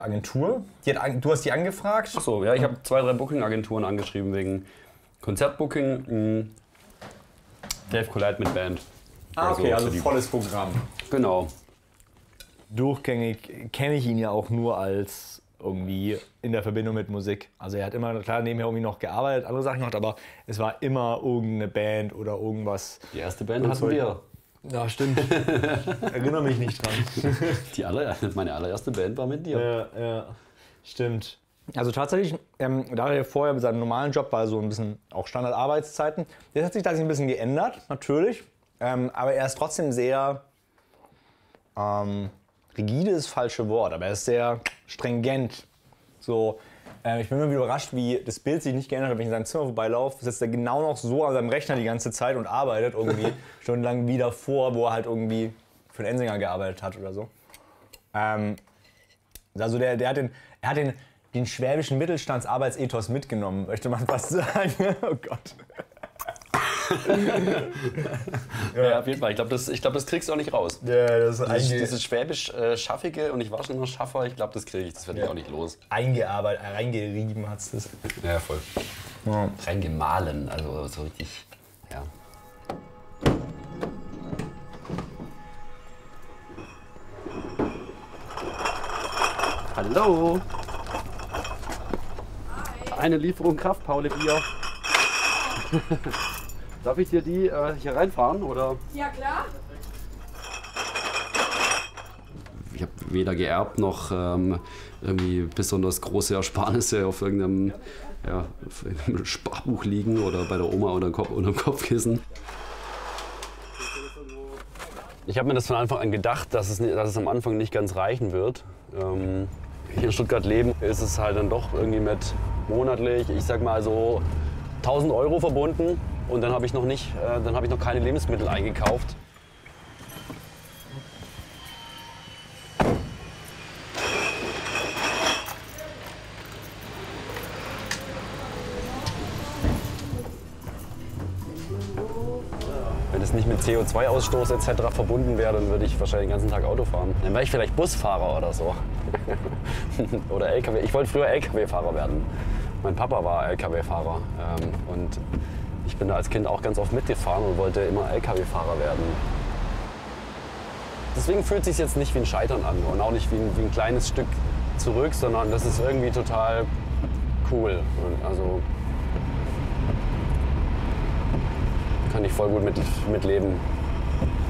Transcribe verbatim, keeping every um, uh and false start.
Agentur? Die hat, an- du hast die angefragt? Ach so, ja, ich habe zwei, drei Booking-Agenturen angeschrieben wegen Konzertbooking. Mh, Dave Collide mit Band. Ah, okay, also für die- volles Programm. Genau. Durchgängig kenne ich ihn ja auch nur als irgendwie in der Verbindung mit Musik. Also er hat immer, klar, nebenher irgendwie noch gearbeitet, andere Sachen gemacht, aber es war immer irgendeine Band oder irgendwas. Die erste Band hatten wir. Ja, stimmt. Erinnere mich nicht dran. Die aller, meine allererste Band war mit dir. Ja, ja, stimmt. Also tatsächlich, ähm, da er vorher mit seinem normalen Job war so ein bisschen auch Standardarbeitszeiten. Das hat sich tatsächlich ein bisschen geändert, natürlich. Ähm, aber er ist trotzdem sehr, ähm, rigide ist das falsche Wort, aber er ist sehr stringent. So, äh, ich bin immer wieder überrascht, wie das Bild sich nicht geändert hat, wenn ich in seinem Zimmer vorbeilaufe. Sitzt er genau noch so an seinem Rechner die ganze Zeit und arbeitet irgendwie stundenlang wie davor, wo er halt irgendwie für den Ensinger gearbeitet hat oder so. Ähm, also der, der hat den, er hat den, den schwäbischen Mittelstandsarbeitsethos mitgenommen, möchte man fast sagen. Oh Gott. Ja, auf jeden Fall. Ich glaube, das, ich glaub, das kriegst du auch nicht raus. Ja, das ist Dieses, einge dieses schwäbisch-schaffige und ich war schon immer Schaffer, ich glaube, das kriege ich. Das werde ich auch nicht los. eingearbeitet, reingerieben hat es das. Ja, voll. Ja. Reingemahlen, also so richtig, ja. Hallo! Eine Lieferung Kraft-Paule Bier. Darf ich dir die äh, hier reinfahren, oder? Ja, klar. Ich habe weder geerbt noch ähm, irgendwie besonders große Ersparnisse auf irgendeinem, ja, auf irgendeinem Sparbuch liegen oder bei der Oma unter dem Kopf, unterm Kopfkissen. Ich habe mir das von Anfang an gedacht, dass es, dass es am Anfang nicht ganz reichen wird. Ähm, hier in Stuttgart leben ist es halt dann doch irgendwie mit monatlich, ich sag mal so tausend Euro verbunden und dann habe ich noch nicht, äh, dann habe ich noch keine Lebensmittel eingekauft. Wenn es nicht mit C O zwei Ausstoß et cetera verbunden wäre, dann würde ich wahrscheinlich den ganzen Tag Auto fahren. Dann wäre ich vielleicht Busfahrer oder so. Oder L K W. Ich wollte früher L K W-Fahrer werden. Mein Papa war L K W-Fahrer. Ähm, und ich bin da als Kind auch ganz oft mitgefahren und wollte immer L K W-Fahrer werden. Deswegen fühlt es sich jetzt nicht wie ein Scheitern an und auch nicht wie ein, wie ein kleines Stück zurück, sondern das ist irgendwie total cool. Und also kann ich voll gut mit, mit leben.